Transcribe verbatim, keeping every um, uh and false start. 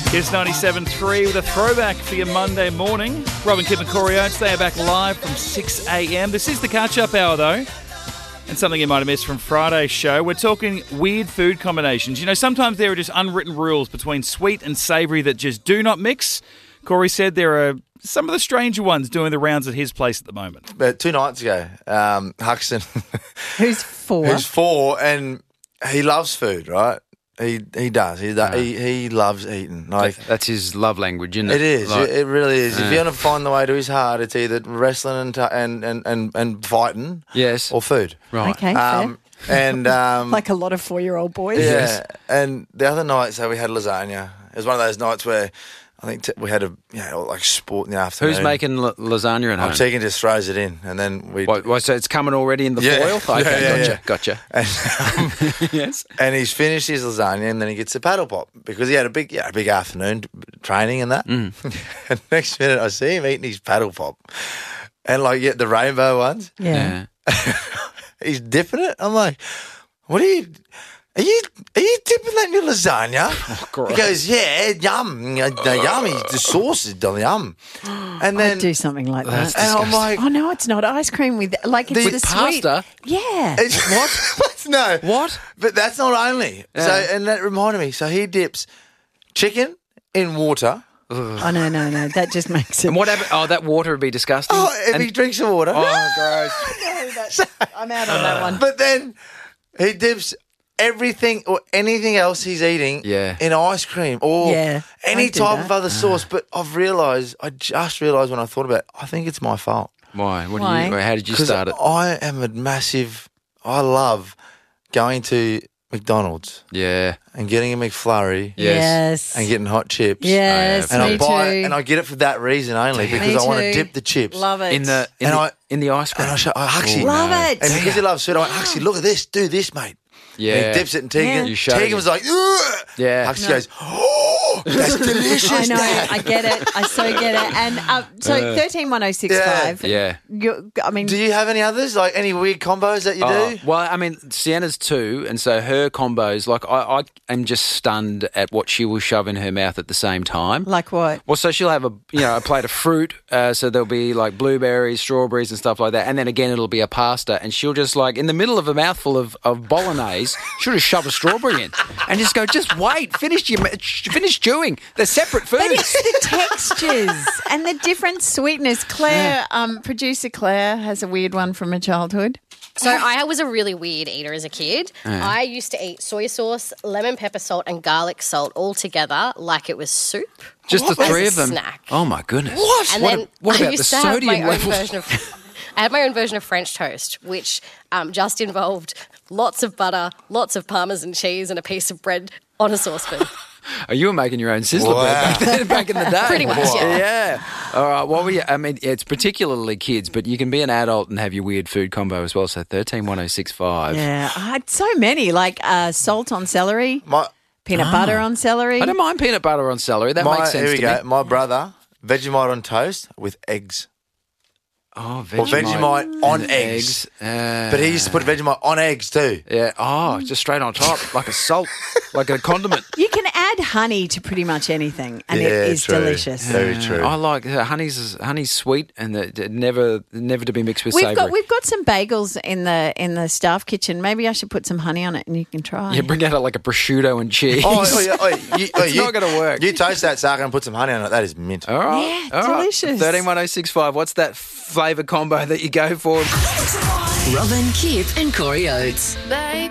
Kiss ninety-seven point three with a throwback for your Monday morning. Robin, Kip and Corey Oates, they are back live from six a.m. This is the catch-up hour, though, and something you might have missed from Friday's show. We're talking weird food combinations. You know, sometimes there are just unwritten rules between sweet and savoury that just do not mix. Corey said there are some of the stranger ones doing the rounds at his place at the moment. But two nights ago, um, Huxton, Who's four? who's four, and he loves food, right? He he does. He Yeah. he, he loves eating. Like That's his love language, isn't it? it is. Like, it, it really is. If Yeah. you want to find the way to his heart, it's either wrestling and t- and, and, and, and fighting, yes. or food. Right. Okay, Um, and um, like a lot of four-year-old boys. yeah. Yes. And the other night, so we had lasagna. It was one of those nights where I think t- we had a you know like sport in the afternoon. Who's making l- lasagna at home? I'm Tegan just throws it in, and then we. What, what, so it's coming already in the Yeah. foil? Okay, Yeah, yeah, gotcha, yeah. gotcha. And, um, Yes. and he's finished his lasagna, and then he gets a paddle pop because he had a big, yeah, a big afternoon t- training and that. Mm. And next minute, I see him eating his paddle pop, and like yeah, the rainbow ones. Yeah. Yeah. He's dipping it. I'm like, what are you? Are you are you dipping that in your lasagna? gross. He goes, yeah, yum, uh, the yummy, the sauce is the yum. And then I'd do something like That's that. and I'm like, Oh no, it's not ice cream with like it's The- the, With sweet. pasta? Yeah. It's, what? no. What? But that's not only. So, Yeah. and that reminded me. So he dips chicken in water. Oh no, no, no. That just makes it. And what happened? Oh, that water would be disgusting. Oh, if And- he drinks the water. oh, gross. I'm out on that one. But then he dips everything or anything else he's eating Yeah. in ice cream or Yeah, any I do type that. of other sauce. But I've realised, I just realised when I thought about it, I think it's my fault. Why? What Why? Do you, how did you Because start it? I am a massive, I love going to McDonald's Yeah. and getting a McFlurry Yes. Yes. and getting hot chips. Yes, And me I buy too. it, and I get it for that reason only because Me I want to too. dip the chips. Love it. In the in, And the, I- in the ice cream. And I show, I actually Love no. it. And because he loves food, I went, actually, look at this, do this, mate. Yeah. And he dips it, and Tegan, Yeah. You showed Tegan him. was like, ugh. Yeah. Huxley No. goes, oh, that's delicious. I know. Dad." I get it. I so get it. And uh, so thirteen one oh six five. Yeah. You, I mean, Do you have any others, like any weird combos that you Oh, do? well, I mean, Sienna's two, and so her combos, like, I, I am just stunned at what she will shove in her mouth at the same time. like what? Well, so she'll have a you know a plate of fruit, uh, so there'll be like blueberries, strawberries, and stuff like that, and then again it'll be a pasta, and she'll just like in the middle of a mouthful of, of bolognese, she'll just shove a strawberry in, and just go, just wait, finish your finish chewing. They're separate But foods. it's the textures and the different sweetness. Claire, um, producer Claire, has a weird one from her childhood. So I was a really weird eater as a kid. I used to eat soy sauce, lemon pepper salt, and garlic salt all together like it was soup. Just the As three a of them. snack. Oh my goodness! What? And What, then a- what I about used the to have sodium my own levels? version of. I had my own version of French toast, which um, just involved lots of butter, lots of parmesan cheese, and a piece of bread on a saucepan. Oh, you were making your own sizzler Wow. back, then, back in the day. Pretty much, yeah. Yeah. All right. What were you? I mean, it's particularly kids, but you can be an adult and have your weird food combo as well. So thirteen one oh six five. Yeah, I had so many, like uh, salt on celery, My, peanut butter on celery. I don't mind peanut butter on celery. That my, makes sense here we to go. me. My brother, Vegemite on toast with eggs. Oh, Or Vegemite, Vegemite on and eggs. Uh, But he used to put Vegemite on eggs too. yeah. Oh, just straight on top, like a salt, like a condiment. You can add honey to pretty much anything, and Yeah, it is true. delicious. Very true. I like uh, honey's honey's sweet and the, the- never never to be mixed with We've savoury. got we've got some bagels in the in the staff kitchen. Maybe I should put some honey on it, and you can try. yeah, bring out like a prosciutto and cheese. Oh, oh, yeah, oh, you, oh, It's you, not gonna work. You toast that sucker and put some honey on it. That is mint. All right. Yeah, all right. delicious. thirteen one oh six five. What's that flavour combo that you go for? Robin, Kip, and Corey Oates.